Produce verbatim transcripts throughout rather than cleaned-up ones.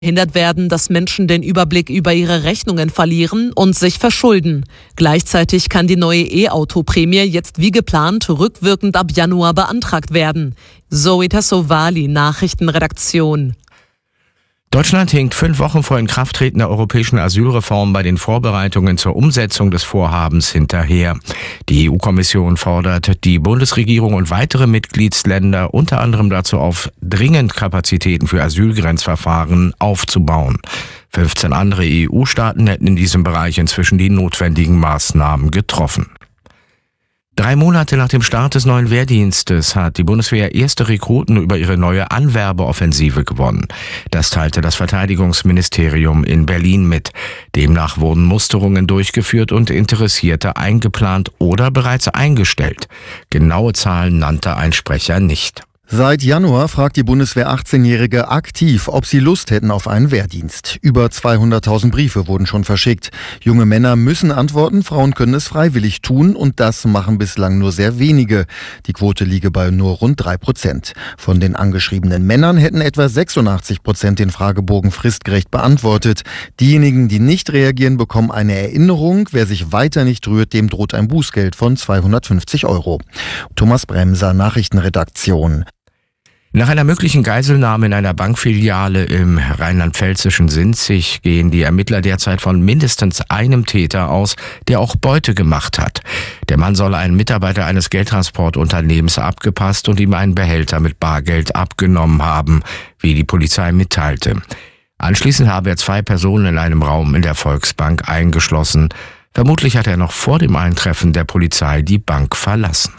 Verhindert werden, dass Menschen den Überblick über ihre Rechnungen verlieren und sich verschulden. Gleichzeitig kann die neue E-Auto-Prämie jetzt wie geplant rückwirkend ab Januar beantragt werden. Zoe Tassovali, Nachrichtenredaktion. Deutschland hinkt fünf Wochen vor Inkrafttreten der europäischen Asylreform bei den Vorbereitungen zur Umsetzung des Vorhabens hinterher. Die E U-Kommission fordert die Bundesregierung und weitere Mitgliedsländer unter anderem dazu auf, dringend Kapazitäten für Asylgrenzverfahren aufzubauen. fünfzehn andere E U-Staaten hätten in diesem Bereich inzwischen die notwendigen Maßnahmen getroffen. Drei Monate nach dem Start des neuen Wehrdienstes hat die Bundeswehr erste Rekruten über ihre neue Anwerbeoffensive gewonnen. Das teilte das Verteidigungsministerium in Berlin mit. Demnach wurden Musterungen durchgeführt und Interessierte eingeplant oder bereits eingestellt. Genaue Zahlen nannte ein Sprecher nicht. Seit Januar fragt die Bundeswehr achtzehnjährige aktiv, ob sie Lust hätten auf einen Wehrdienst. Über zweihunderttausend Briefe wurden schon verschickt. Junge Männer müssen antworten, Frauen können es freiwillig tun und das machen bislang nur sehr wenige. Die Quote liege bei nur rund drei Prozent. Von den angeschriebenen Männern hätten etwa sechsundachtzig Prozent den Fragebogen fristgerecht beantwortet. Diejenigen, die nicht reagieren, bekommen eine Erinnerung. Wer sich weiter nicht rührt, dem droht ein Bußgeld von zweihundertfünfzig Euro. Thomas Bremser, Nachrichtenredaktion. Nach einer möglichen Geiselnahme in einer Bankfiliale im rheinland-pfälzischen Sinzig gehen die Ermittler derzeit von mindestens einem Täter aus, der auch Beute gemacht hat. Der Mann soll einen Mitarbeiter eines Geldtransportunternehmens abgepasst und ihm einen Behälter mit Bargeld abgenommen haben, wie die Polizei mitteilte. Anschließend habe er zwei Personen in einem Raum in der Volksbank eingeschlossen. Vermutlich hat er noch vor dem Eintreffen der Polizei die Bank verlassen.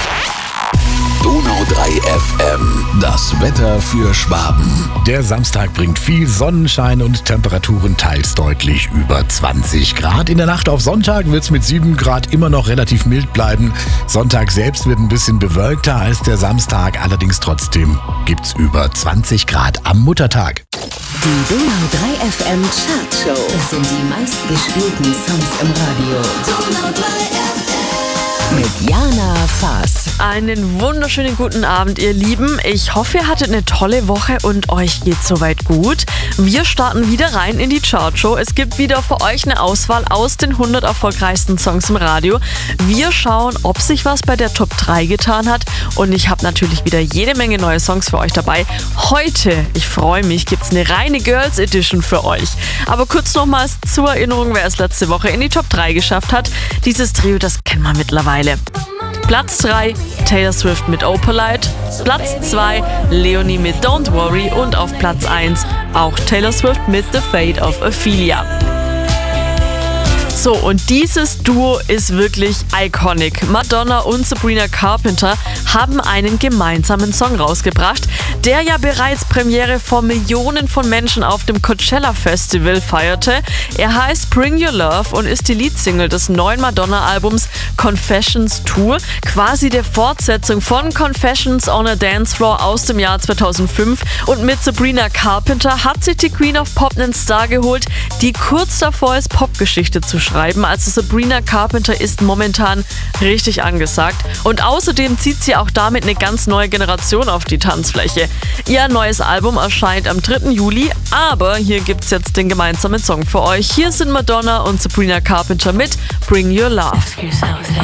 Donau drei F M, das Wetter für Schwaben. Der Samstag bringt viel Sonnenschein und Temperaturen teils deutlich über zwanzig Grad. In der Nacht auf Sonntag wird es mit sieben Grad immer noch relativ mild bleiben. Sonntag selbst wird ein bisschen bewölkter als der Samstag, allerdings trotzdem gibt's über zwanzig Grad am Muttertag. Die Donau drei F M Chartshow. Das sind die meistgespielten Songs im Radio. Donau drei F M. Mit Jana Faas. Einen wunderschönen guten Abend, ihr Lieben. Ich hoffe, ihr hattet eine tolle Woche und euch geht's soweit gut. Wir starten wieder rein in die Chartshow. Es gibt wieder für euch eine Auswahl aus den hundert erfolgreichsten Songs im Radio. Wir schauen, ob sich was bei der Top drei getan hat. Und ich habe natürlich wieder jede Menge neue Songs für euch dabei. Heute, ich freue mich, gibt's eine reine Girls Edition für euch. Aber kurz nochmals zur Erinnerung, wer es letzte Woche in die Top drei geschafft hat. Dieses Trio, das kennt man mittlerweile. Platz drei, Taylor Swift mit Opalite. Platz zwei, Leonie mit Don't Worry. Und auf Platz eins auch Taylor Swift mit The Fate of Ophelia. So, und dieses Duo ist wirklich iconic. Madonna und Sabrina Carpenter haben einen gemeinsamen Song rausgebracht, der ja bereits Premiere vor Millionen von Menschen auf dem Coachella Festival feierte. Er heißt Bring Your Love und ist die Leadsingle des neuen Madonna-Albums Confessions Tour, quasi der Fortsetzung von Confessions on a Dance Floor aus dem Jahr zweitausendfünf. Und mit Sabrina Carpenter hat sich die Queen of Pop einen Star geholt, die kurz davor ist, Popgeschichte zu schreiben. Also Sabrina Carpenter ist momentan richtig angesagt. Und außerdem zieht sie auch damit eine ganz neue Generation auf die Tanzfläche. Ihr neues Album erscheint am dritten Juli, aber hier gibt's jetzt den gemeinsamen Song für euch. Hier sind Madonna und Sabrina Carpenter mit Bring Your Love.